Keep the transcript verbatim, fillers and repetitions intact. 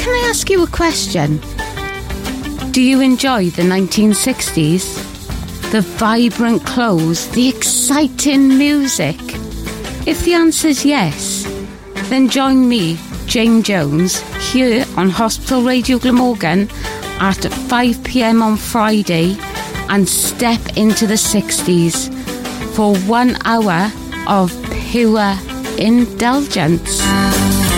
can I ask you a question? Do you enjoy the nineteen sixties? The vibrant clothes, the exciting music? If the answer is yes, then join me, Jane Jones, here on Hospital Radio Glamorgan at five p.m. on Friday and step into the sixties for one hour of pure indulgence.